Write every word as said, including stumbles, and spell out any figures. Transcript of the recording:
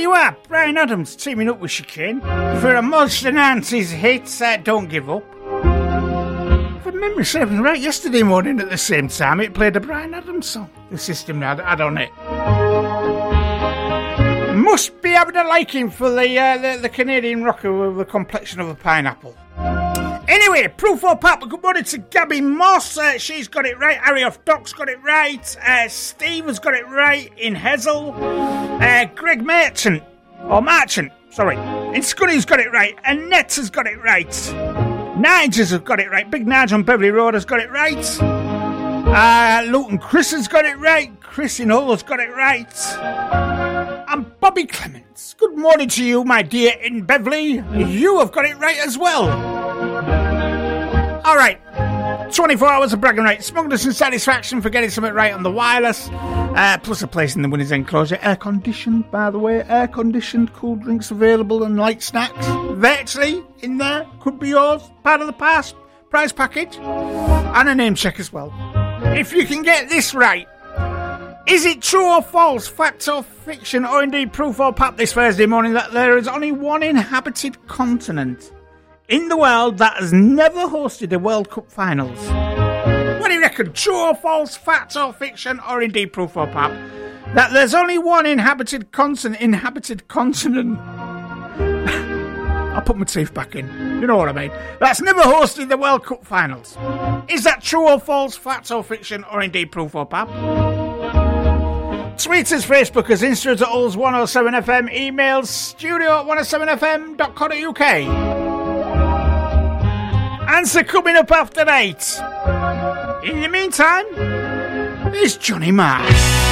you are, Bryan Adams teaming up with Chicane for a Monster Nancy's hit, uh, Don't Give Up. If my memory serves me right, yesterday morning at the same time it played a Bryan Adams song. The system had, had on it. Must be having a liking for the, uh, the the Canadian rocker with the complexion of a pineapple. Anyway, Proof or Pop, good morning to Gabby Moss. Uh, she's got it right. Harry off Doc's got it right. Uh, Steve has got it right in Hessel. Uh, Greg Merchant, or Marchant, sorry, in Scunny's got it right. Annette has got it right. Nigels has got it right. Big Nige on Beverly Road has got it right. Uh, Luton Chris has got it right. Chris in Hull has got it right. And Bobby Clements, good morning to you, my dear, in Beverly. You have got it right as well. All right, twenty-four hours of bragging rights, smugness and satisfaction for getting something right on the wireless, uh, plus a place in the winner's enclosure. Air conditioned, by the way, air conditioned, cool drinks available and light snacks virtually in there. Could be yours, part of the pass prize package, and a name check as well. If you can get this right, is it true or false, fact or fiction, or indeed proof or pop this Thursday morning that there is only one inhabited continent in the world that has never hosted a World Cup finals? What do you reckon? True or false, fact or fiction, or indeed proof or pop that there's only one inhabited continent, inhabited continent. I'll put my teeth back in. You know what I mean? That's never hosted the World Cup finals. Is that true or false, fact or fiction, or indeed proof or pop? Tweet us, Facebook us, Insta at Ulls one oh seven F M, emails studio at one oh seven f m dot co dot u k. Answer coming up after eight. In the meantime, it's Johnny Marr.